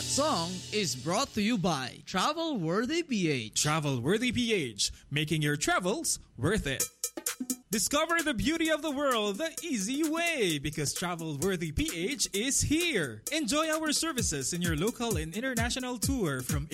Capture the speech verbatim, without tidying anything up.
song is brought to you by Travel Worthy P H. Travel Worthy P H, making your travels worth it. Discover the beauty of the world the easy way because Travel Worthy P H is here. Enjoy our services in your local and international tour from